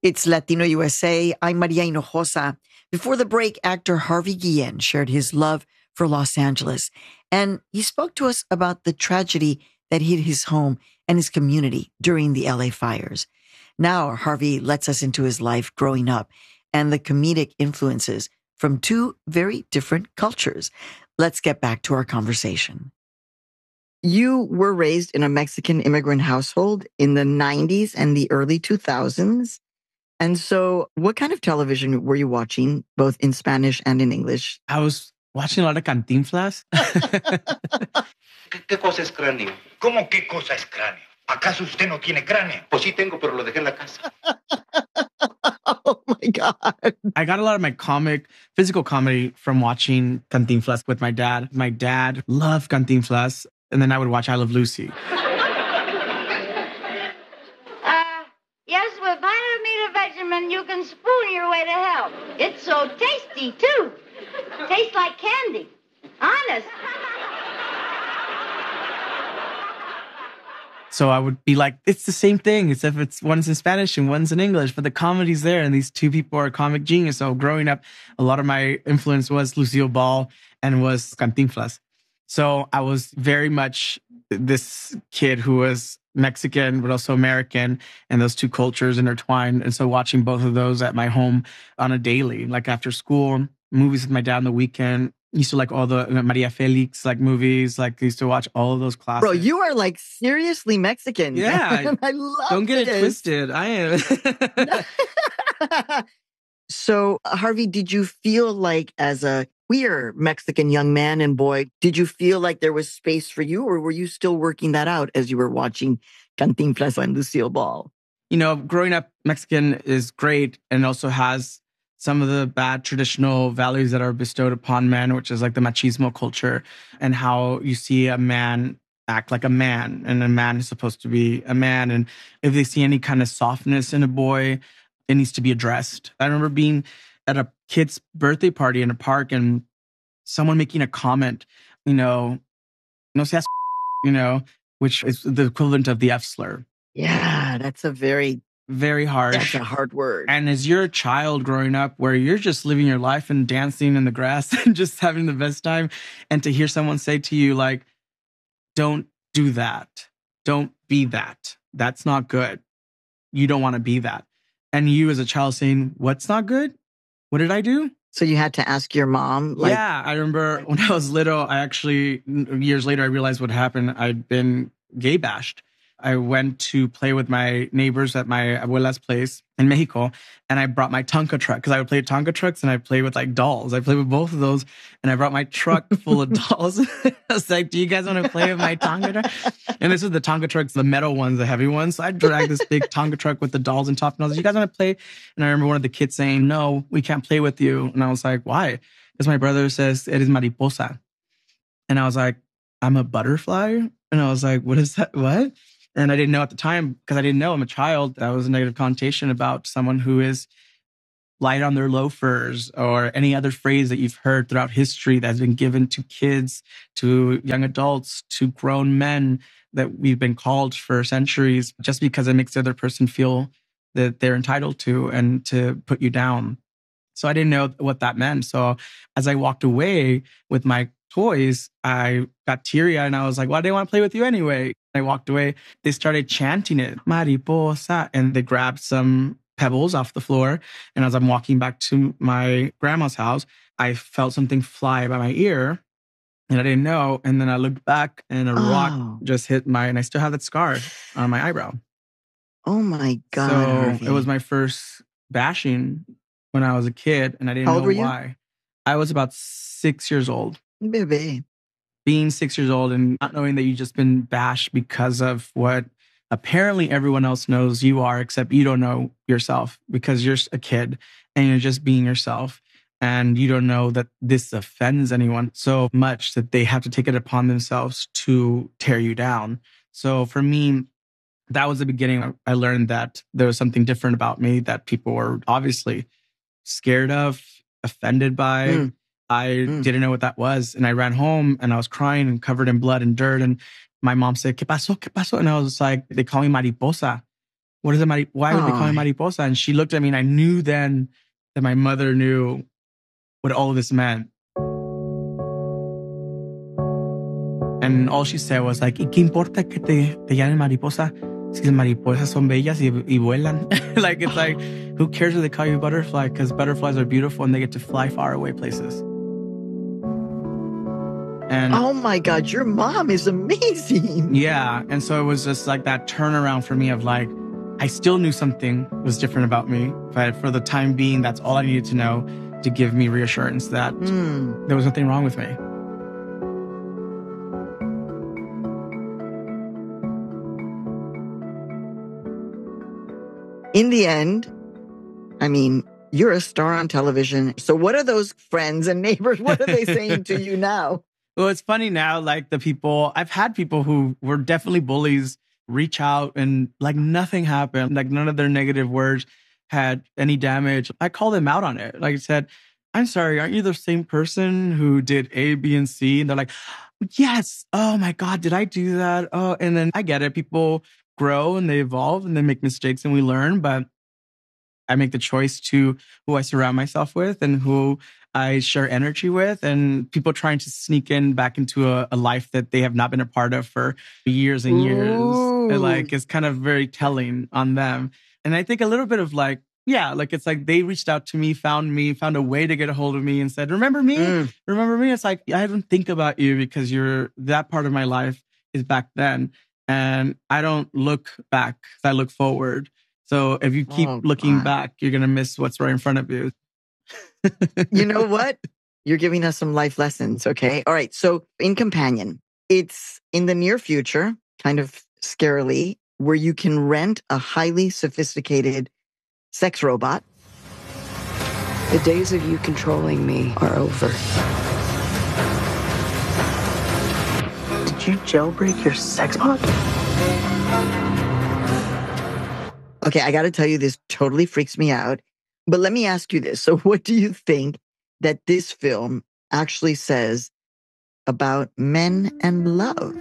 It's Latino USA. I'm Maria Hinojosa. Before the break, actor Harvey Guillen shared his love for Los Angeles, and he spoke to us about the tragedy that hit his home and his community during the LA fires. Now, Harvey lets us into his life growing up and the comedic influences from two very different cultures. Let's get back to our conversation. You were raised in a Mexican immigrant household in the 90s and the early 2000s. And so what kind of television were you watching, both in Spanish and in English? I was watching a lot of Cantinflas. ¿Qué cosa es cráneo? ¿Cómo qué cosa es cráneo? ¿Acaso usted no tiene cráneo? Pues sí tengo, pero lo dejé en la casa. Oh my God. I got a lot of my physical comedy from watching Cantinflas with my dad. My dad loved Cantinflas, and then I would watch I Love Lucy. Yes, with Vitamita Vegemin, you can spoon your way to health. It's so tasty, too. Tastes like candy. Honest. So I would be like, it's the same thing, except one's in Spanish and one's in English, but the comedy's there, and these two people are comic genius. So growing up, a lot of my influence was Lucille Ball and was Cantinflas. So I was very much this kid who was Mexican, but also American, and those two cultures intertwined. And so watching both of those at my home on a daily, like after school, movies with my dad on the weekend. Used to like all the Maria Felix like movies. Like used to watch all of those classics. Bro, you are like seriously Mexican. Yeah. I love Don't get this. it twisted. I am. So, Harvey, did you feel like as a queer Mexican young man and boy, did you feel like there was space for you, or were you still working that out as you were watching Cantinflas and Lucille Ball? You know, growing up Mexican is great and also has some of the bad traditional values that are bestowed upon men, which is like the machismo culture and how you see a man act like a man and a man is supposed to be a man. And if they see any kind of softness in a boy, it needs to be addressed. I remember being at a kid's birthday party in a park and someone making a comment, no seas, which is the equivalent of the F slur. Yeah, that's a very harsh. That's a hard word. And as you're a child growing up where you're just living your life and dancing in the grass and just having the best time, and to hear someone say to you like, don't do that. Don't be that. That's not good. You don't want to be that. And you as a child saying, what's not good? What did I do? So you had to ask your mom? Yeah, I remember when I was little, years later, I realized what happened. I'd been gay bashed. I went to play with my neighbors at my abuela's place in Mexico, and I brought my Tonka truck because I would play Tonka trucks and I play with like dolls. I played with both of those, and I brought my truck full of dolls. I was like, "Do you guys want to play with my Tonka truck?" And this was the Tonka trucks, the metal ones, the heavy ones. So I dragged this big Tonka truck with the dolls on top, and I was like, "You guys want to play?" And I remember one of the kids saying, "No, we can't play with you." And I was like, "Why?" Because my brother says, "Eres mariposa," and I was like, "I'm a butterfly," and I was like, "What is that? What?" And I didn't know at the time, because I didn't know I'm a child, that was a negative connotation about someone who is light on their loafers, or any other phrase that you've heard throughout history that's been given to kids, to young adults, to grown men that we've been called for centuries, just because it makes the other person feel that they're entitled to and to put you down. So I didn't know what that meant. So as I walked away with my toys, I got teary-eyed and I was like, why do they want to play with you anyway? I walked away. They started chanting it, mariposa, and they grabbed some pebbles off the floor. And as I'm walking back to my grandma's house, I felt something fly by my ear and I didn't know. And then I looked back and a rock just hit and I still have that scar on my eyebrow. Oh my God. So Harvey. It was my first bashing when I was a kid, and I didn't know why. I was about 6 years old. Baby. Being 6 years old and not knowing that you've just been bashed because of what apparently everyone else knows you are, except you don't know yourself because you're a kid and you're just being yourself. And you don't know that this offends anyone so much that they have to take it upon themselves to tear you down. So for me, that was the beginning. I learned that there was something different about me that people were obviously scared of, offended by. I didn't know what that was. And I ran home and I was crying and covered in blood and dirt. And my mom said, ¿Qué pasó? ¿Qué pasó? And I was like, they call me mariposa. What is it? Why would they call me mariposa? And she looked at me and I knew then that my mother knew what all of this meant. And all she said was like, ¿Y qué importa que te llamen mariposa? Si las mariposas son bellas y vuelan. Like, it's like, who cares if they call you butterfly? Because butterflies are beautiful and they get to fly far away places. And oh my God, your mom is amazing. Yeah. And so it was just like that turnaround for me of like, I still knew something was different about me. But for the time being, that's all I needed to know to give me reassurance that there was nothing wrong with me. In the end, I mean, you're a star on television. So what are those friends and neighbors? What are they saying to you now? Well, it's funny now, like I've had people who were definitely bullies reach out and like nothing happened. Like none of their negative words had any damage. I called them out on it. Like I said, I'm sorry, aren't you the same person who did A, B, and C? And they're like, yes. Oh my God, did I do that? Oh, and then I get it. People grow and they evolve and they make mistakes and we learn, but I make the choice to who I surround myself with and who I share energy with, and people trying to sneak in back into a life that they have not been a part of for years and years. And like, it's kind of very telling on them. And I think a little bit of like, yeah, like it's like they reached out to me, found a way to get a hold of me and said, remember me? Remember me? It's like, I don't think about you because that part of my life is back then. And I don't look back, I look forward. So if you keep looking back, you're going to miss what's right in front of you. You know what? You're giving us some life lessons, okay? All right. So in Companion, it's in the near future, kind of scarily, where you can rent a highly sophisticated sex robot. The days of you controlling me are over. Did you jailbreak your sex bot? Okay, I got to tell you, this totally freaks me out. But let me ask you this. So what do you think that this film actually says about men and love?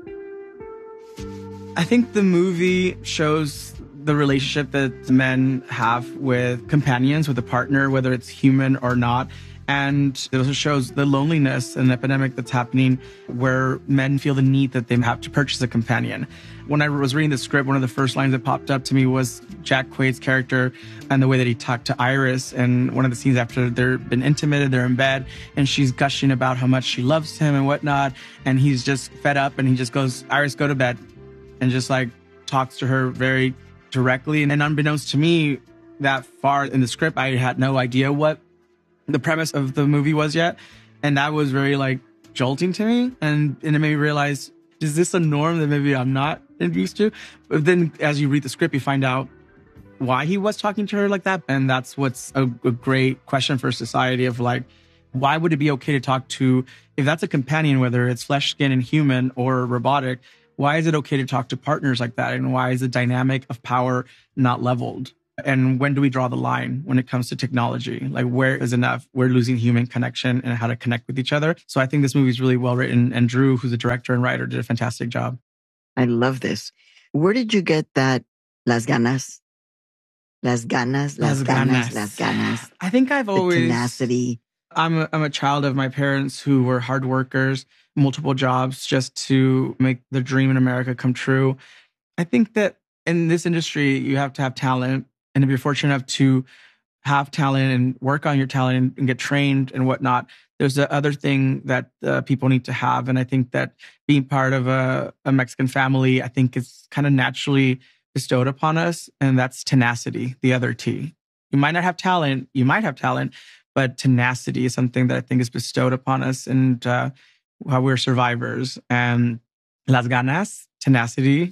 I think the movie shows the relationship that men have with companions, with a partner, whether it's human or not. And it also shows the loneliness and epidemic that's happening where men feel the need that they have to purchase a companion. When I was reading the script, one of the first lines that popped up to me was Jack Quaid's character and the way that he talked to Iris. And one of the scenes after they've been intimate, they're in bed, and she's gushing about how much she loves him and whatnot. And he's just fed up and he just goes, Iris, go to bed. And just like talks to her very directly. And unbeknownst to me, that far in the script, I had no idea what the premise of the movie was yet. And that was very like jolting to me. And it made me realize, is this a norm that maybe I'm not used to? But then as you read the script, you find out why he was talking to her like that. And that's what's a great question for society of like, why would it be okay to talk to, if that's a companion, whether it's flesh, skin, and human or robotic, why is it okay to talk to partners like that? And why is the dynamic of power not leveled? And when do we draw the line when it comes to technology? Like, where is enough? We're losing human connection and how to connect with each other. So I think this movie is really well written. And Drew, who's the director and writer, did a fantastic job. I love this. Where did you get that las ganas? Las ganas, las ganas, las ganas. I think I've always... The tenacity. I'm a child of my parents who were hard workers, multiple jobs just to make the dream in America come true. I think that in this industry, you have to have talent. And if you're fortunate enough to have talent and work on your talent and get trained and whatnot, there's the other thing that people need to have. And I think that being part of a Mexican family, I think is kind of naturally bestowed upon us. And that's tenacity, the other T. You might not have talent, but tenacity is something that I think is bestowed upon us and how we're survivors. And las ganas, tenacity,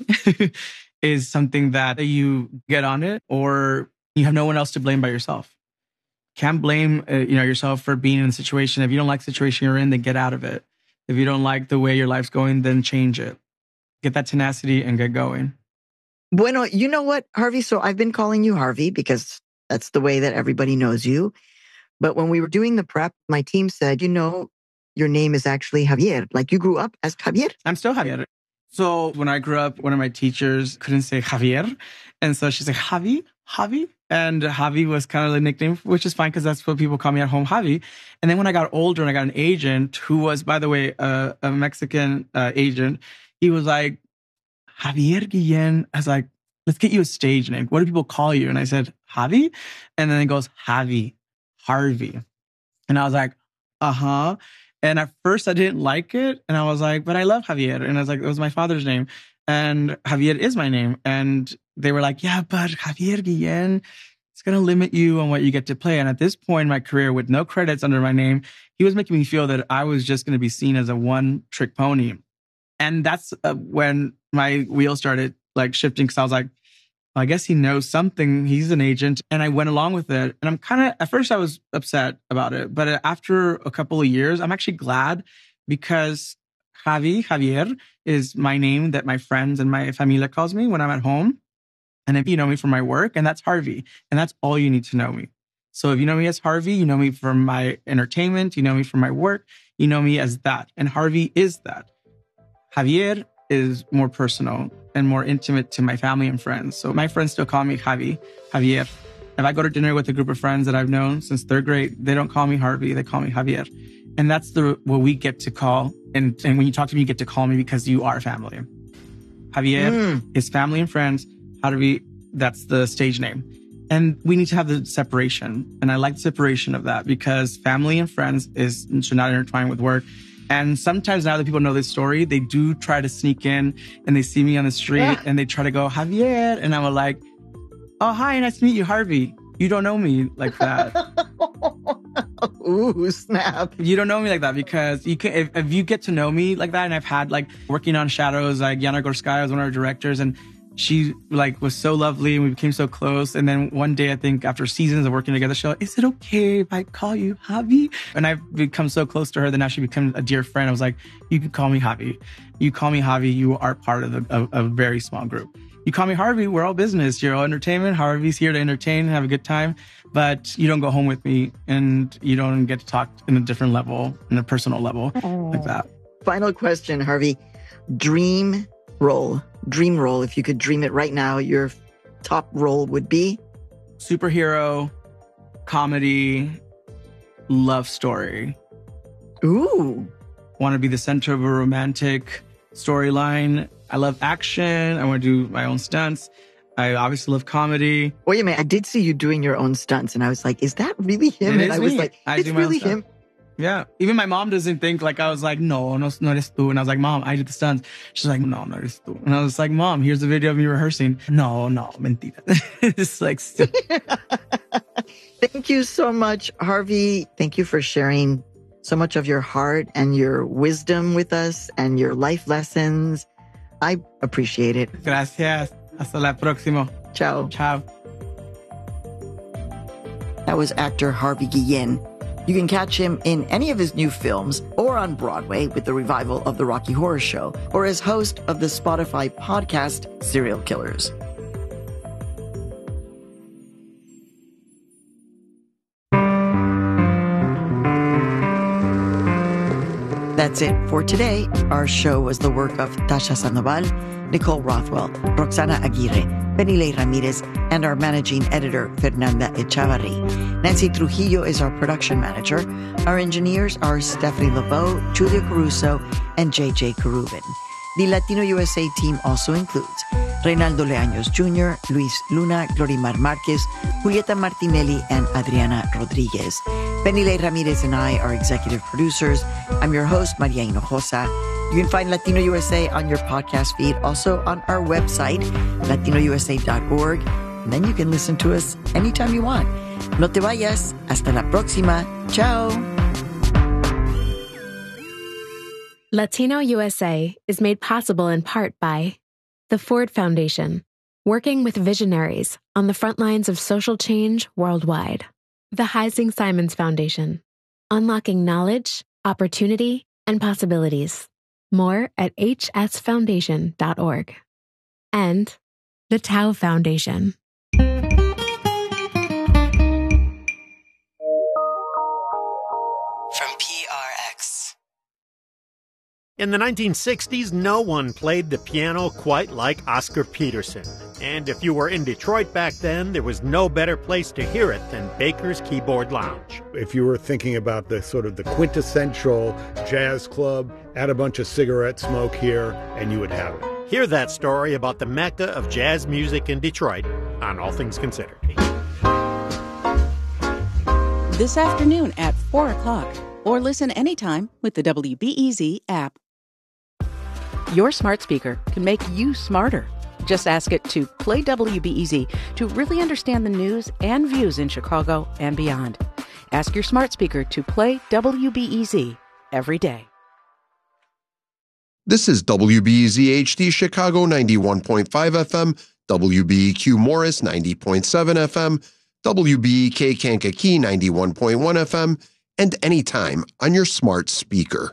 is something that you get on it or you have no one else to blame but yourself. Can't blame yourself for being in a situation. If you don't like the situation you're in, then get out of it. If you don't like the way your life's going, then change it. Get that tenacity and get going. Bueno, you know what, Harvey? So I've been calling you Harvey because that's the way that everybody knows you. But when we were doing the prep, my team said, your name is actually Javier. Like you grew up as Javier. I'm still Javier. So when I grew up, one of my teachers couldn't say Javier. And so she's like, Javi. And Javi was kind of the nickname, which is fine because that's what people call me at home, Javi. And then when I got older and I got an agent who was, by the way, a Mexican agent, he was like, Javier Guillen. I was like, let's get you a stage name. What do people call you? And I said, Javi. And then it goes, Harvey. And I was like, uh-huh. And at first I didn't like it. And I was like, but I love Javier. And I was like, it was my father's name. And Javier is my name. And they were like, yeah, but Javier Guillen, it's going to limit you on what you get to play. And at this point in my career, with no credits under my name, he was making me feel that I was just going to be seen as a one-trick pony. And that's when my wheels started like shifting, because I was like, well, I guess he knows something. He's an agent. And I went along with it. And I'm kind of, at first I was upset about it. But after a couple of years, I'm actually glad, because Javier is my name that my friends and my familia calls me when I'm at home. And if you know me from my work, and that's Harvey. And that's all you need to know me. So if you know me as Harvey, you know me from my entertainment, you know me from my work, you know me as that. And Harvey is that. Javier is more personal and more intimate to my family and friends. So my friends still call me Javier. If I go to dinner with a group of friends that I've known since third grade, they don't call me Harvey, they call me Javier. And that's what we get to call. And when you talk to me, you get to call me because you are family. Javier is family and friends. Harvey, that's the stage name. And we need to have the separation. And I like the separation of that, because family and friends should not intertwine with work. And sometimes now that people know this story, they do try to sneak in and they see me on the street and they try to go, Javier. And I'm like, oh, hi, nice to meet you, Harvey. You don't know me like that. Ooh, snap. You don't know me like that, because you can, if you get to know me like that, and I've had like working on Shadows, like Yana Gorskaya was one of our directors, and she like was so lovely and we became so close. And then one day, I think after seasons of working together, she's like, is it okay if I call you Javi? And I've become so close to her that now she became a dear friend. I was like, you can call me Javi. You call me Javi. You are part of a very small group. You call me Harvey. We're all business. You're all entertainment. Harvey's here to entertain and have a good time. But you don't go home with me and you don't get to talk in a different level, in a personal level like that. Final question, Harvey. Dream role, if you could dream it right now, your top role would be? Superhero, comedy, love story. Ooh. Want to be the center of a romantic storyline. I love action. I want to do my own stunts. I obviously love comedy. Wait a minute. I did see you doing your own stunts and I was like, is that really him? And I was like, it's really him. Yeah. Even my mom doesn't think, like, I was like, no eres tú. And I was like, Mom, I did the stunts. She's like, no eres tú. And I was like, Mom, here's a video of me rehearsing. No, mentira. It's like, still. Thank you so much, Harvey. Thank you for sharing so much of your heart and your wisdom with us and your life lessons. I appreciate it. Gracias. Hasta la próxima. Ciao. Ciao. That was actor Harvey Guillen. You can catch him in any of his new films or on Broadway with the revival of The Rocky Horror Show, or as host of the Spotify podcast Serial Killers. That's it for today. Our show was the work of Tasha Sandoval, Nicole Rothwell, Roxana Aguirre, Penile Ramirez, and our managing editor, Fernanda Echavarri. Nancy Trujillo is our production manager. Our engineers are Stephanie LeBeau, Julia Caruso, and JJ Carubin. The Latino USA team also includes Reynaldo Leaños Jr., Luis Luna, Glorimar Marquez, Julieta Martinelli, and Adriana Rodriguez. Penile Ramirez and I are executive producers. I'm your host, Maria Hinojosa. You can find Latino USA on your podcast feed, also on our website, latinousa.org. And then you can listen to us anytime you want. No te vayas. Hasta la próxima. Ciao. Latino USA is made possible in part by the Ford Foundation, working with visionaries on the front lines of social change worldwide. The Heising Simons Foundation, unlocking knowledge, opportunity, and possibilities. More at hsfoundation.org. And the Tao Foundation. In the 1960s, no one played the piano quite like Oscar Peterson. And if you were in Detroit back then, there was no better place to hear it than Baker's Keyboard Lounge. If you were thinking about the sort of the quintessential jazz club, add a bunch of cigarette smoke here, and you would have it. Hear that story about the Mecca of jazz music in Detroit on All Things Considered. This afternoon at 4 o'clock, or listen anytime with the WBEZ app. Your smart speaker can make you smarter. Just ask it to play WBEZ to really understand the news and views in Chicago and beyond. Ask your smart speaker to play WBEZ every day. This is WBEZ HD Chicago 91.5 FM, WBEQ Morris 90.7 FM, WBEK Kankakee 91.1 FM, and anytime on your smart speaker.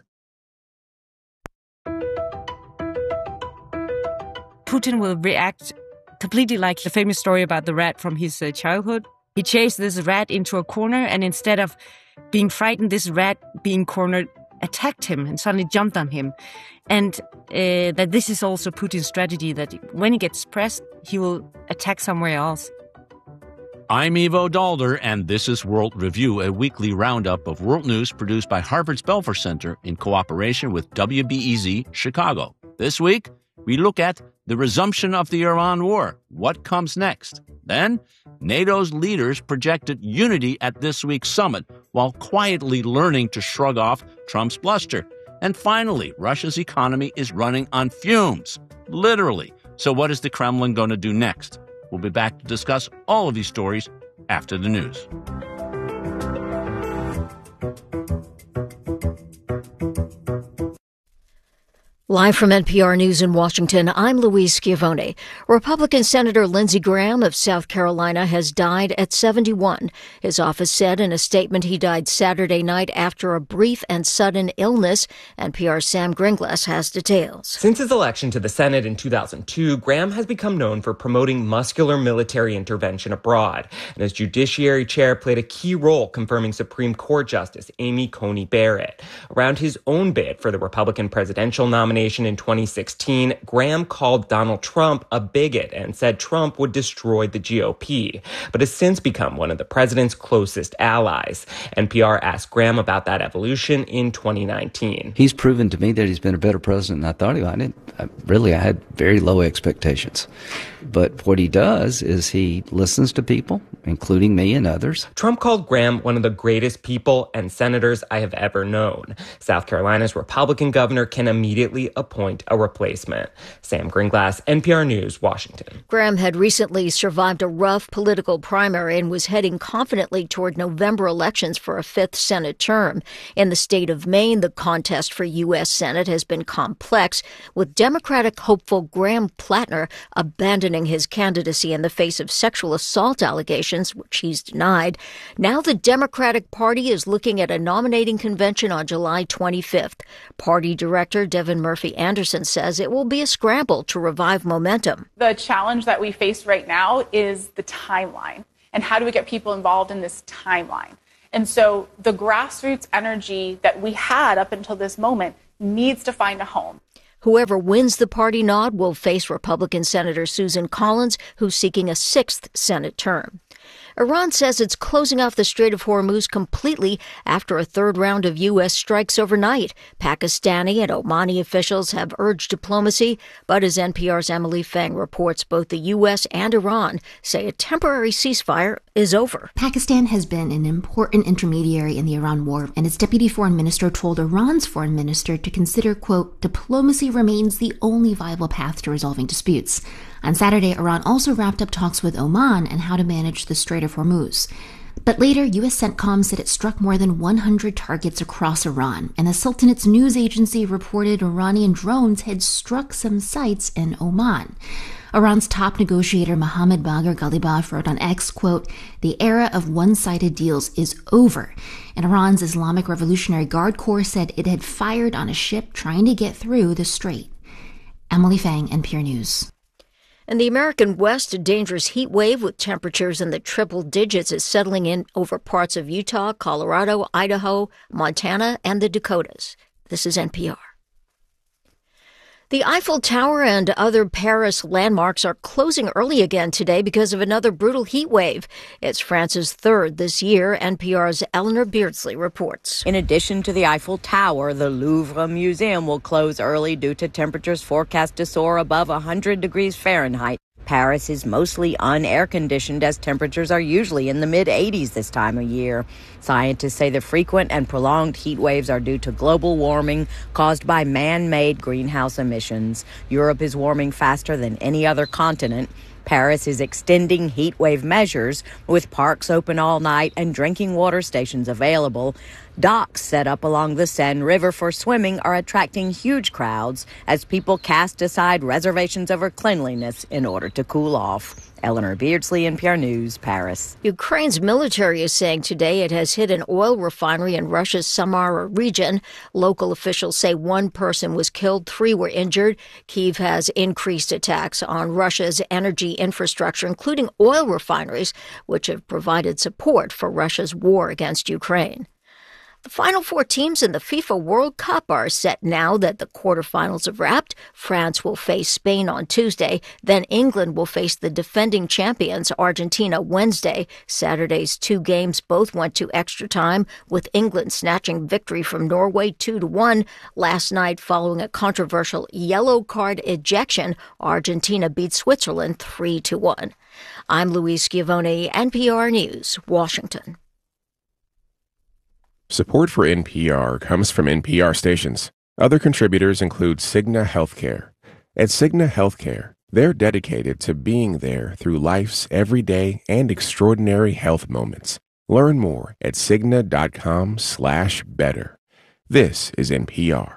Putin will react completely like the famous story about the rat from his childhood. He chased this rat into a corner, and instead of being frightened, this rat being cornered attacked him and suddenly jumped on him. And that this is also Putin's strategy, that when he gets pressed, he will attack somewhere else. I'm Ivo Dalder, and this is World Review, a weekly roundup of world news produced by Harvard's Belfer Center in cooperation with WBEZ Chicago. This week, we look at the resumption of the Iran war. What comes next? Then, NATO's leaders projected unity at this week's summit while quietly learning to shrug off Trump's bluster. And finally, Russia's economy is running on fumes, literally. So what is the Kremlin going to do next? We'll be back to discuss all of these stories after the news. Live from NPR News in Washington, I'm Louise Schiavone. Republican Senator Lindsey Graham of South Carolina has died at 71. His office said in a statement he died Saturday night after a brief and sudden illness. NPR's Sam Gringlas has details. Since his election to the Senate in 2002, Graham has become known for promoting muscular military intervention abroad, and as Judiciary Chair played a key role confirming Supreme Court Justice Amy Coney Barrett. Around his own bid for the Republican presidential nomination in 2016, Graham called Donald Trump a bigot and said Trump would destroy the GOP, but has since become one of the president's closest allies. NPR asked Graham about that evolution in 2019. He's proven to me that he's been a better president than I thought he would. I had very low expectations. But what he does is he listens to people, including me and others. Trump called Graham one of the greatest people and senators I have ever known. South Carolina's Republican governor can immediately appoint a replacement. Sam Gringlas, NPR News, Washington. Graham had recently survived a rough political primary and was heading confidently toward November elections for a fifth Senate term. In the state of Maine, the contest for U.S. Senate has been complex, with Democratic hopeful Graham Plattner abandoning his candidacy in the face of sexual assault allegations, which he's denied. Now the Democratic Party is looking at a nominating convention on July 25th. Party Director Devin Murphy Anderson says it will be a scramble to revive momentum. The challenge that we face right now is the timeline. And how do we get people involved in this timeline? And so the grassroots energy that we had up until this moment needs to find a home. Whoever wins the party nod will face Republican Senator Susan Collins, who's seeking a sixth Senate term. Iran says it's closing off the Strait of Hormuz completely after a third round of U.S. strikes overnight. Pakistani and Omani officials have urged diplomacy, but as NPR's Emily Feng reports, both the U.S. and Iran say a temporary ceasefire is over. Pakistan has been an important intermediary in the Iran war, and its deputy foreign minister told Iran's foreign minister to consider, quote, diplomacy remains the only viable path to resolving disputes. On Saturday, Iran also wrapped up talks with Oman on how to manage the Strait of Hormuz. But later, U.S. CENTCOM said it struck more than 100 targets across Iran, and the Sultanate's news agency reported Iranian drones had struck some sites in Oman. Iran's top negotiator Mohammad Bagher Ghalibaf wrote on X, quote, the era of one-sided deals is over. And Iran's Islamic Revolutionary Guard Corps said it had fired on a ship trying to get through the strait. Emily Feng, NPR News. In the American West, a dangerous heat wave with temperatures in the triple digits is settling in over parts of Utah, Colorado, Idaho, Montana, and the Dakotas. This is NPR. The Eiffel Tower and other Paris landmarks are closing early again today because of another brutal heat wave. It's France's third this year. NPR's Eleanor Beardsley reports. In addition to the Eiffel Tower, the Louvre Museum will close early due to temperatures forecast to soar above 100 degrees Fahrenheit. Paris is mostly unair-conditioned as temperatures are usually in the mid-80s this time of year. Scientists say the frequent and prolonged heat waves are due to global warming caused by man-made greenhouse emissions. Europe is warming faster than any other continent. Paris is extending heat wave measures with parks open all night and drinking water stations available. Docks set up along the Seine River for swimming are attracting huge crowds as people cast aside reservations over cleanliness in order to cool off. Eleanor Beardsley, NPR News, Paris. Ukraine's military is saying today it has hit an oil refinery in Russia's Samara region. Local officials say one person was killed, 3 were injured. Kyiv has increased attacks on Russia's energy infrastructure, including oil refineries, which have provided support for Russia's war against Ukraine. The final 4 teams in the FIFA World Cup are set now that the quarterfinals have wrapped. France will face Spain on Tuesday. Then England will face the defending champions, Argentina, Wednesday. Saturday's 2 games both went to extra time, with England snatching victory from Norway 2-1. Last night, following a controversial yellow card ejection, Argentina beat Switzerland 3-1. I'm Louise Schiavone, NPR News, Washington. Support for NPR comes from NPR stations. Other contributors include Cigna Healthcare. At Cigna Healthcare, they're dedicated to being there through life's everyday and extraordinary health moments. Learn more at Cigna.com/better. This is NPR.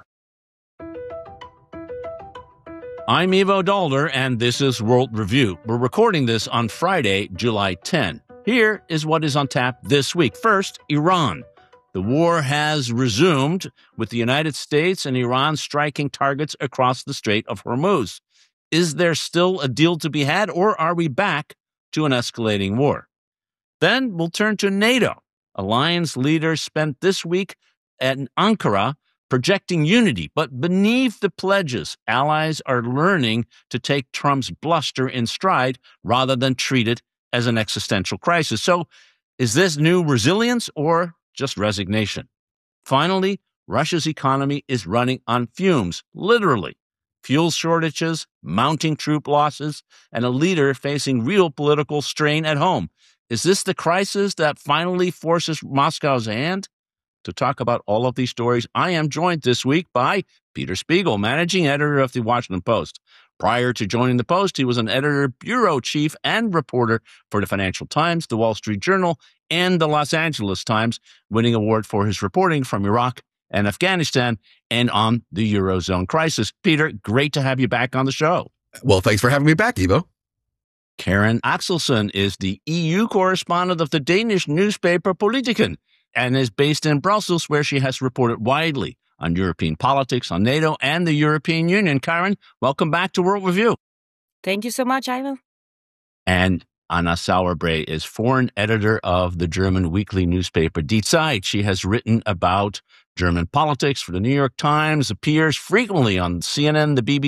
I'm Ivo Daalder, and this is World Review. We're recording this on Friday, July 10. Here is what is on tap this week. First, Iran. The war has resumed, with the United States and Iran striking targets across the Strait of Hormuz. Is there still a deal to be had, or are we back to an escalating war? Then we'll turn to NATO. Alliance leaders spent this week at Ankara projecting unity, but beneath the pledges, allies are learning to take Trump's bluster in stride rather than treat it as an existential crisis. So is this new resilience or just resignation? Finally, Russia's economy is running on fumes, literally. Fuel shortages, mounting troop losses, and a leader facing real political strain at home. Is this the crisis that finally forces Moscow's hand? To talk about all of these stories, I am joined this week by Peter Spiegel, managing editor of The Washington Post. Prior to joining the Post, he was an editor, bureau chief, and reporter for the Financial Times, the Wall Street Journal, and the Los Angeles Times, winning award for his reporting from Iraq and Afghanistan and on the Eurozone crisis. Peter, great to have you back on the show. Well, thanks for having me back, Ivo. Karen Axelson is the EU correspondent of the Danish newspaper Politiken and is based in Brussels, where she has reported widely on European politics, on NATO, and the European Union. Karen, welcome back to World Review. Thank you so much, Ivo. And Anna Sauerbrey is foreign editor of the German weekly newspaper Die Zeit. She has written about German politics for the New York Times, appears frequently on CNN, the BBC,